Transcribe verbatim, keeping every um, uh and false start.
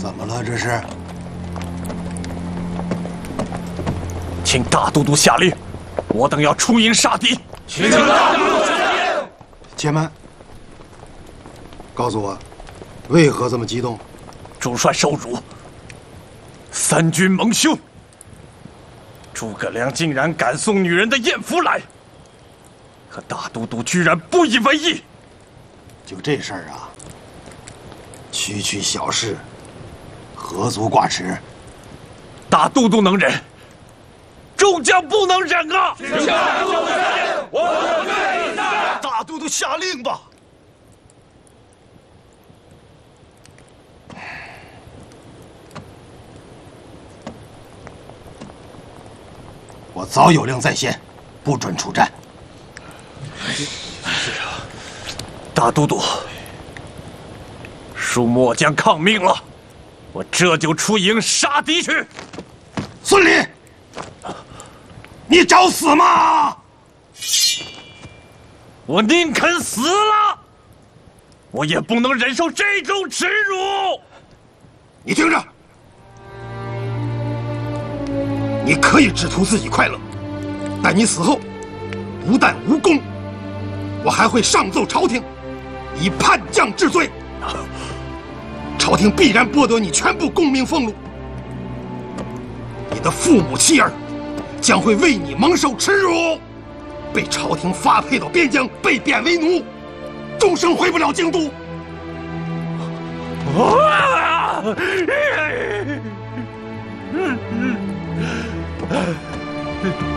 怎么了？这是？ 请大都督下令，我等要出营杀敌。 请大都督下令。 且慢，告诉我，为何这么激动？ 主帅受辱，三军蒙羞。诸葛亮竟然敢送女人的艳服来，可大都督居然不以为意。 就这事儿啊，区区小事，何足挂齿？ 大都督能忍，众将不能忍啊！ 请大都督下令，我等愿意杀。 大都督下令吧。 我早有令在先，不准出战。 是啊，大都督，恕末将抗命了，我这就出营杀敌去。 孙礼，你找死吗？ 我宁肯死了，我也不能忍受这种耻辱。 你听着，你可以只图自己快乐，但你死后不但无功，我还会上奏朝廷，以叛将治罪。朝廷必然剥夺你全部功名俸禄，你的父母妻儿将会为你蒙受耻辱，被朝廷发配到边疆，被贬为奴，终生回不了京都。 啊